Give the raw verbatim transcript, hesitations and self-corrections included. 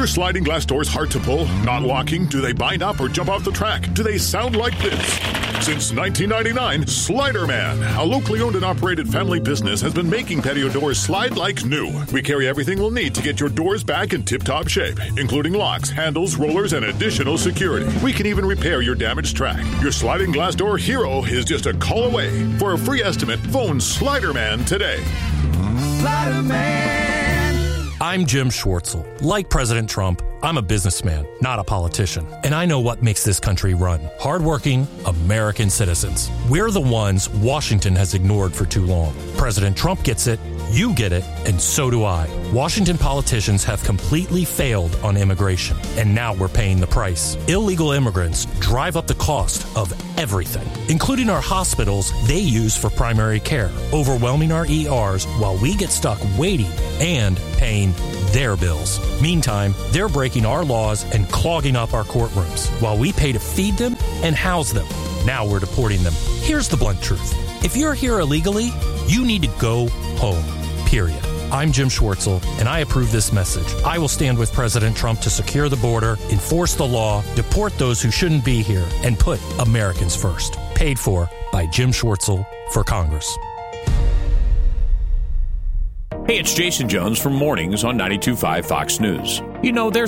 sliding glass doors hard to pull? Not locking? Do they bind up or jump off the track? Do they sound like this? Since nineteen ninety-nine, Sliderman, a locally owned and operated family business, has been making patio doors slide like new. We carry everything we'll need to get your doors back in tip-top shape, including locks, handles, rollers, and additional security. We can even repair your damaged track. Your sliding glass door hero is just a call away. For a free estimate, phone Sliderman today. Sliderman. I'm Jim Schwartzel. Like President Trump, I'm a businessman, not a politician. And I know what makes this country run. Hardworking American citizens. We're the ones Washington has ignored for too long. President Trump gets it, you get it, and so do I. Washington politicians have completely failed on immigration, and now we're paying the price. Illegal immigrants drive up the cost of everything, including our hospitals they use for primary care, overwhelming our E Rs while we get stuck waiting and paying their bills. Meantime, they're breaking our laws and clogging up our courtrooms while we pay to feed them and house them. Now we're deporting them. Here's the blunt truth. If you're here illegally, you need to go home. Period. I'm Jim Schwartzel, and I approve this message. I will stand with President Trump to secure the border, enforce the law, deport those who shouldn't be here, and put Americans first. Paid for by Jim Schwartzel for Congress. Hey, it's Jason Jones from Mornings on ninety-two point five Fox News. You know, there's